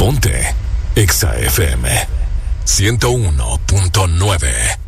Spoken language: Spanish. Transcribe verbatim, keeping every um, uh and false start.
Ponte Exa F M ciento uno punto nueve.